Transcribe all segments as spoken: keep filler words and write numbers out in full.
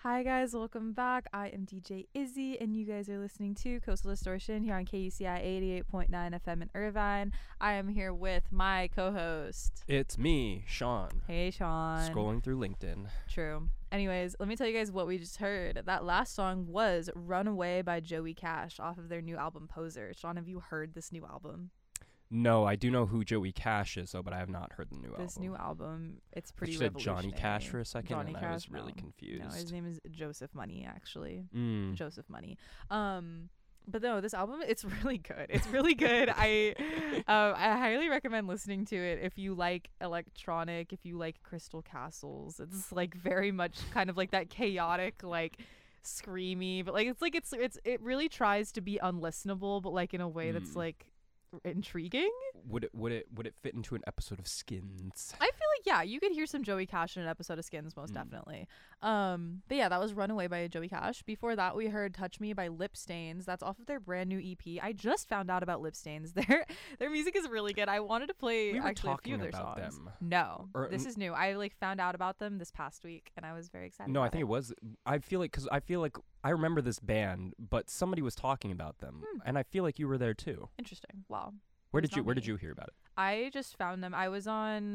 Hi guys, welcome back. I am D J Izzy and you guys are listening to Coastal Distortion here on K U C I eighty-eight point nine F M in Irvine. I am here with my co-host. It's me, Sean. Hey Sean. Scrolling through LinkedIn. True. Anyways, let me tell you guys what we just heard. That last song was Runaway by Joey Cash off of their new album Poser. Sean, have you heard this new album? No, I do know who Joey Cash is, though, but I have not heard the new this album. This new album, it's pretty you said revolutionary. Johnny Cash for a second, Johnny and Cash, I was really no. confused. No, his name is Joseph Money, actually. Mm. Joseph Money. Um, but no, this album, it's really good. It's really good. I, uh, I highly recommend listening to it if you like electronic, if you like Crystal Castles. It's like very much kind of like that chaotic, like screamy, but like it's like it's it's it really tries to be unlistenable, but like in a way Mm. that's like intriguing. Would it would it would it fit into an episode of Skins? I feel like yeah, you could hear some Joey Cash in an episode of Skins, most Mm. definitely. Um, but yeah, that was Runaway by Joey Cash. Before that, we heard Touch Me by Lip Stains. That's off of their brand new E P. I just found out about Lip Stains. Their their music is really good. I wanted to play We were actually a few talking of their about songs. them. No, Or- this is new. I like found out about them this past week, and I was very excited. No, I about think it was. I feel like because I feel like I remember this band, but somebody was talking about them, Hmm. and I feel like you were there too. Interesting. Wow. Where It's did you not Where did me. you hear about it? I just found them. I was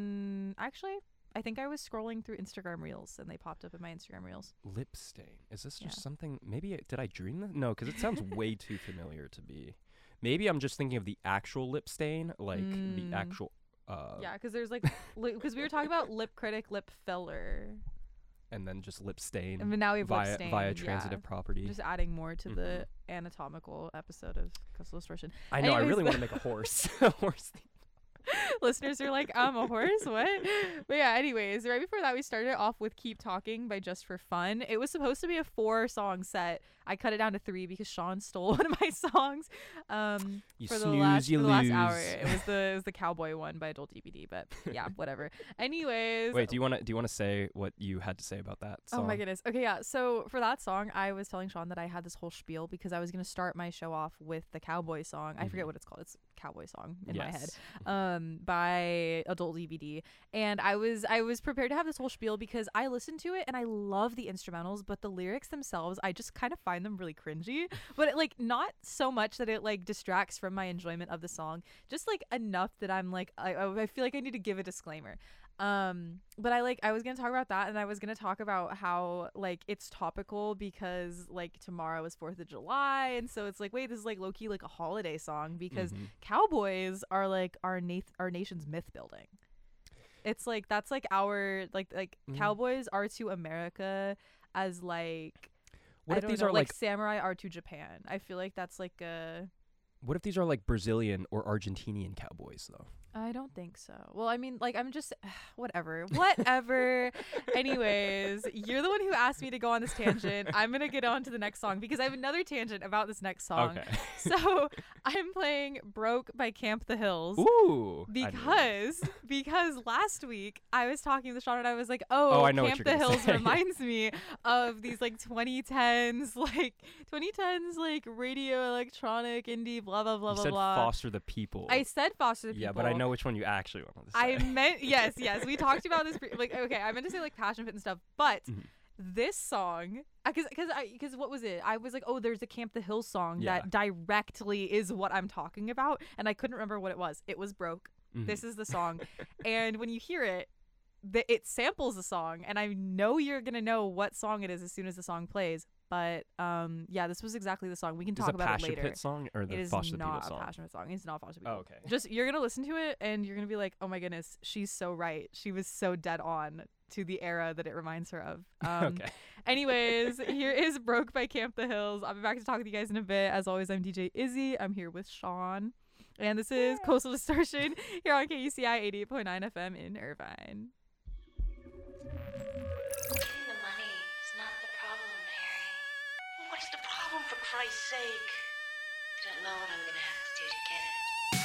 on actually. I think I was scrolling through Instagram Reels, and they popped up in my Instagram Reels. Lip stain. Is this just Yeah. something? Maybe it, did I dream that? No, because it sounds way too familiar to be. Maybe I'm just thinking of the actual lip stain, like Mm. the actual. Uh, Yeah, because there's like, because we were talking about lip critic, lip filler, And then just lip stain. and now we have lip via stain. via yeah. transitive property. Just adding more to Mhm. the anatomical episode of Coastal Distortion. I know. I Anyways, really want to make a horse. a horse. theme. Listeners are like, um, a horse? What? But yeah, anyways, right before that, we started off with Keep Talking by Just for Fun. It was supposed to be a four song set. I cut it down to three because Sean stole one of my songs um, You for the snooze, last, you for the last hour. lose. It was the it was the Cowboy one by Adult D V D, but yeah, whatever. Anyways. Wait, do you want to do you want to say what you had to say about that song? Oh my goodness. Okay, yeah. So for that song, I was telling Sean that I had this whole spiel because I was gonna start my show off with the Cowboy song. I forget Mhm. what it's called. It's Cowboy song in my head. Yes. Um, by Adult D V D, and I was I was prepared to have this whole spiel because I listened to it and I love the instrumentals, but the lyrics themselves, I just kind of find them really cringy. But it, like not so much that it like distracts from my enjoyment of the song, just like enough that I'm like I I feel like I need to give a disclaimer. Um, but I like I was gonna talk about that, and I was gonna talk about how like it's topical because like tomorrow is Fourth of July, and so it's like wait, this is like low key like a holiday song because Mhm. cowboys are like our nath- our nation's myth building. It's like that's like our like like Mhm. cowboys are to America as like What I if don't these know, are like like samurai are to Japan. I feel like that's like a What if these are like Brazilian or Argentinian cowboys though? I don't think so. Well, I mean, like, I'm just, whatever, whatever. Anyways, you're the one who asked me to go on this tangent. I'm going to get on to the next song because I have another tangent about this next song. Okay. So I'm playing Broke by Camp the Hills. Ooh. I know. Because because last week I was talking to Sean and I was like, oh, Oh, I know what Camp you're the gonna Hills say. reminds me of these like twenty tens like twenty tens like radio electronic indie blah blah blah you blah said blah. Foster the People. I said Foster the People. Yeah, but I know which one you actually wanted to say. I meant yes, yes. We talked about this. Pre- like, okay, I meant to say like passion fit and stuff, but Mhm. this song, because because I because what was it? I was like, oh, there's a Camp the Hills song Yeah. that directly is what I'm talking about, and I couldn't remember what it was. It was Broke. Mhm. This is the song, and when you hear it, the, it samples the song, and I know you're gonna know what song it is as soon as the song plays. But um, yeah, this was exactly the song. We can Is talk it a about Passion it later. Pit song or the It is Foster the People not a song? passionate song. It's not Foster the People. Oh, okay. Just you're gonna listen to it and you're gonna be like, oh my goodness, she's so right. She was so dead on to the era that it reminds her of. Um, okay. Anyways, here is Broke by Camp the Hills. I'll be back to talk with you guys in a bit. As always, I'm D J Izzy. I'm here with Sean. And this is Coastal Distortion here on K U C I eighty-eight point nine F M in Irvine. Getting the money is not the problem, Harry. What's the problem, for Christ's sake? I don't know what I'm gonna have to do to get it.